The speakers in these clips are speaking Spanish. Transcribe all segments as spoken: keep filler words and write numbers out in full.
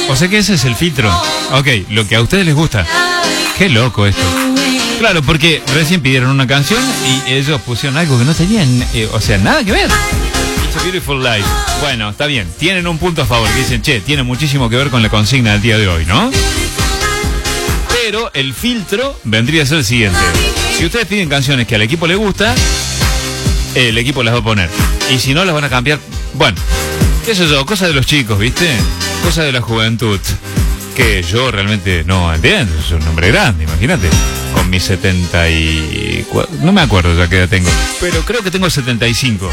O sea que ese es el filtro. Ok, lo que a ustedes les gusta. Qué loco esto. Claro, porque recién pidieron una canción y ellos pusieron algo que no tenían, eh, o sea, nada que ver. It's a Beautiful Life. Bueno, está bien. Tienen un punto a favor. Que dicen, che, tiene muchísimo que ver con la consigna del día de hoy, ¿no? Pero el filtro vendría a ser el siguiente. Si ustedes piden canciones que al equipo le gusta, el equipo las va a poner. Y si no, las van a cambiar. Bueno, qué sé yo, cosas de los chicos, ¿viste? Cosas de la juventud. Que yo realmente no entiendo. Soy un hombre grande, imagínate. Con mis setenta y cuatro... No me acuerdo ya qué edad tengo. Pero creo que tengo setenta y cinco.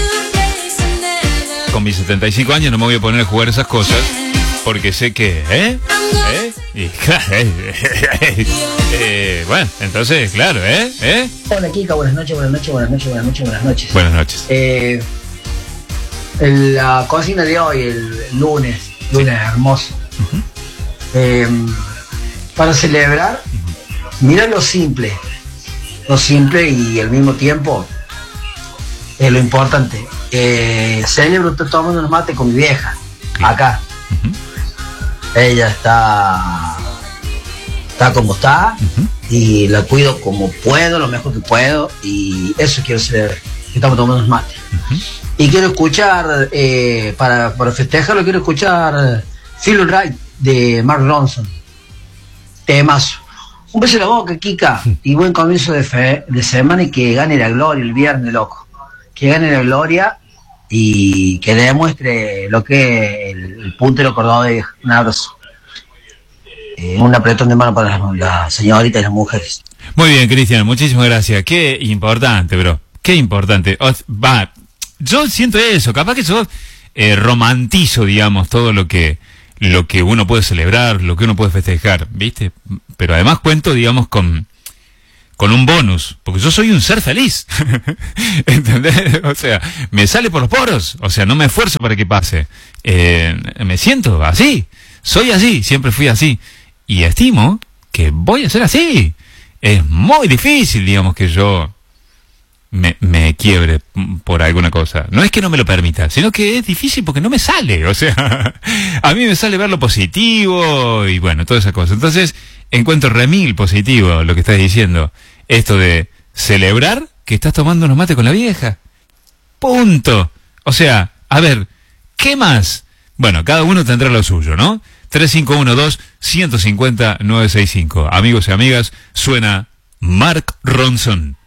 Con mis setenta y cinco años no me voy a poner a jugar esas cosas. Porque sé que... ¿Eh? ¿Eh? Y claro, eh, eh, bueno, entonces, claro, ¿eh? ¿eh? Hola Kika, buenas noches, buenas noches, buenas noches, buenas noches, buenas noches. Buenas noches. Eh, el, la consigna de hoy, el lunes, lunes hermoso. Uh-huh. Eh, para celebrar, uh-huh. Mira lo simple, lo simple y al mismo tiempo eh, lo importante. Eh, celebro tomando unos mates con mi vieja, okay. Acá. Uh-huh. Ella está está como está, uh-huh. Y la cuido como puedo, lo mejor que puedo, y eso quiero celebrar, que estamos tomando unos mates. Uh-huh. Y quiero escuchar, eh, para, para festejarlo, quiero escuchar Feel Right de Mark Ronson. Temazo. Un beso en la boca, Kika, y buen comienzo de, fe, de semana, y que gane la gloria el viernes, loco. Que gane la gloria y que demuestre lo que es el, el puntero cordobés. Un abrazo. Eh, un apretón de mano para las la señoritas y las mujeres. Muy bien, Cristian, muchísimas gracias. Qué importante, bro. Qué importante. O, va, yo siento eso. Capaz que yo eh, romantizo, digamos, todo lo que lo que uno puede celebrar, lo que uno puede festejar, ¿viste? Pero además cuento, digamos, con con un bonus, porque yo soy un ser feliz. ¿Entendés? O sea, me sale por los poros, o sea, no me esfuerzo para que pase. Eh, me siento así, soy así, siempre fui así. Y estimo que voy a ser así. Es muy difícil, digamos, que yo me, me quiebre por alguna cosa. No es que no me lo permita, sino que es difícil porque no me sale. O sea, a mí me sale ver lo positivo y bueno, toda esa cosa. Entonces, encuentro remil positivo lo que estás diciendo. Esto de celebrar que estás tomando unos mates con la vieja. Punto. O sea, a ver, ¿qué más? Bueno, cada uno tendrá lo suyo, ¿no? tres cinco uno dos, uno cinco cero, nueve seis cinco. Amigos y amigas, suena Mark Ronson.